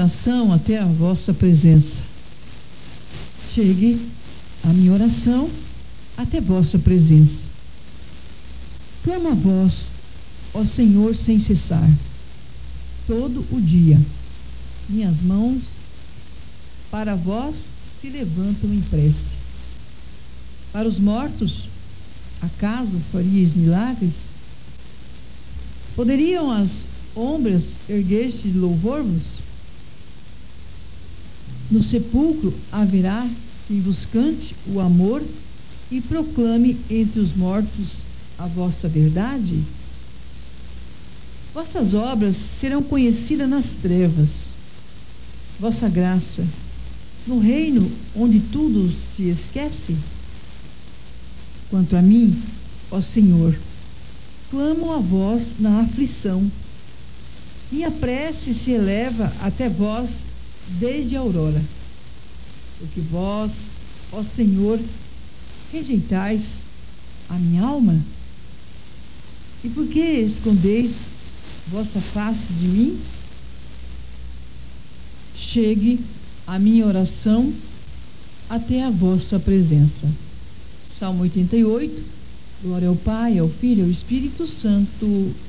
oração até a vossa presença. Chegue a minha oração até vossa presença. Clamo a vós, ó Senhor, sem cessar, todo o dia. Minhas mãos para vós se levantam em prece. Para os mortos, acaso faríeis milagres? Poderiam as ombras erguer-se de louvor-vos? No sepulcro haverá quem vos cante o amor e proclame entre os mortos a vossa verdade? Vossas obras serão conhecidas nas trevas, vossa graça no reino onde tudo se esquece. Quanto a mim, ó Senhor, clamo a vós na aflição. Minha prece se eleva até vós desde a aurora. Porque vós, ó Senhor, rejeitais a minha alma? E por que escondeis vossa face de mim? Chegue a minha oração até a vossa presença. Salmo 88. Glória ao Pai, ao Filho e ao Espírito Santo.